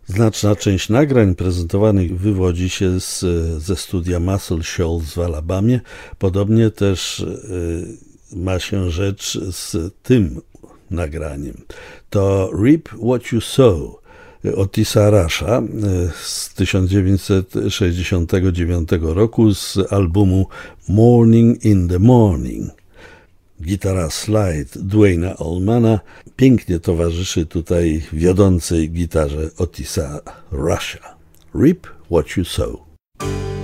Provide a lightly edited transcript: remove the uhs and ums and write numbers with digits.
Znaczna część nagrań prezentowanych wywodzi się ze studia Muscle Shoals w Alabamie. Podobnie też ma się rzecz z tym nagraniem. To Reap What You Sow Otisa Rusha z 1969 roku z albumu Morning in the Morning. Gitara slide Duane'a Allmana pięknie towarzyszy tutaj wiodącej gitarze Otisa Rusha. Reap What You Sow.